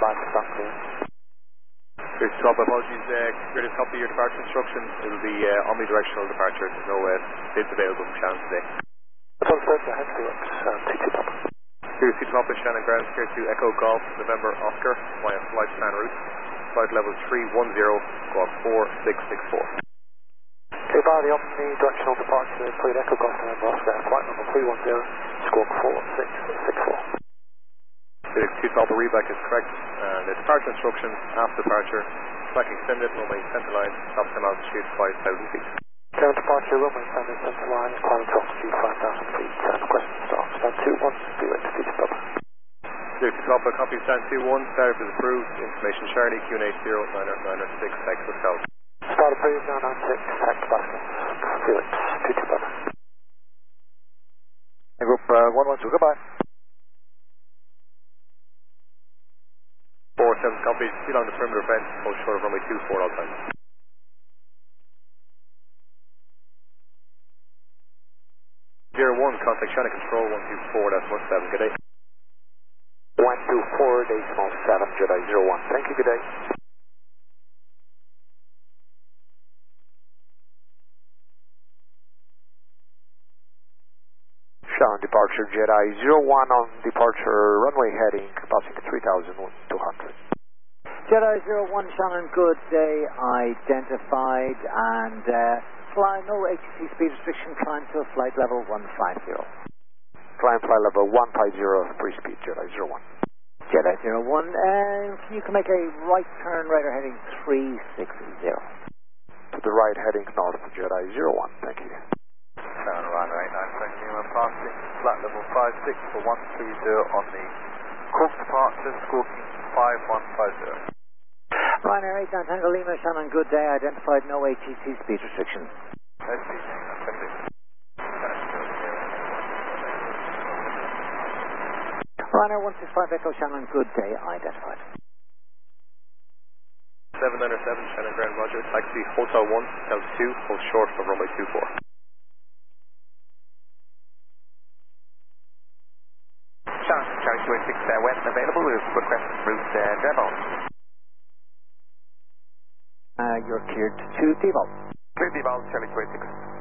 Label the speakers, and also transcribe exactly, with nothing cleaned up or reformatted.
Speaker 1: five to stop clear.
Speaker 2: Here's twelve, apologies, uh, greatest copy of your departure instructions. It'll be uh, omnidirectional departure. There's no uh, bids available from Shannon today.
Speaker 1: Apollo Delta, head Felix, um, T two Papa.
Speaker 2: Here's T two Papa, Shannon ground, here to Echo Golf, November Oscar, via flight plan route. Flight level three one zero, squawk four six six four.
Speaker 1: Okay, by the omnidirectional departure, cleared Echo Golf, November Oscar, flight level three one zero, squawk four six six four.
Speaker 2: Felix T two Papa, readback is correct. And the departure instructions after departure, track extended, runway center line, top ten altitude, five thousand feet.
Speaker 1: Current departure, runway standard center line, climb to altitude five thousand feet, and request start, stand two one, Felix T two Papa.
Speaker 2: Felix T two Papa, copy stand two one, start is approved, information Charlie, Q N H zero nine nine six, text hotel.
Speaker 1: Start approved, nine nine six, text Baskin, Felix T two Papa. Group uh, one one two, goodbye.
Speaker 2: four seven, copy, still on the perimeter fence, hold short of runway two four all times. zero one, contact Shannon Control, one two four, that's one seven, good day.
Speaker 1: one two four, decimal seven, Jedi zero one, thank you, good day. Shannon departure, Jedi zero one on departure, runway heading, passing three thousand two hundred.
Speaker 3: Jedi zero one, Shannon, good day, identified, and uh, fly, no A T C speed restriction, climb to a flight level one five zero.
Speaker 1: Climb flight level one five zero, free speed, Jedi zero one.
Speaker 3: Jedi zero one, and you can make a right turn, radar heading three six zero.
Speaker 1: To the right heading north, Jedi zero one, thank you.
Speaker 4: Shannon Ryanair eight nine seven, Newman passing, flight level five six for one three zero on the Cork departure, squawking five one five zero.
Speaker 3: Ryanair eight nine Tango Lima, Shannon, good day, identified, no A T C speed restriction.
Speaker 4: Let's see, thank you.
Speaker 3: Ryanair one six five Echo, Shannon, good day, identified.
Speaker 2: seven nine seven, Shannon ground, roger, taxi, Hotel one, Delta two, hold short of runway two four.
Speaker 4: Shannon, Charlie two eight six, uh, when available, we'll request route uh, Devon.
Speaker 3: Uh, you're cleared to devolve.
Speaker 4: Clear Devolve, Charlie two eight six.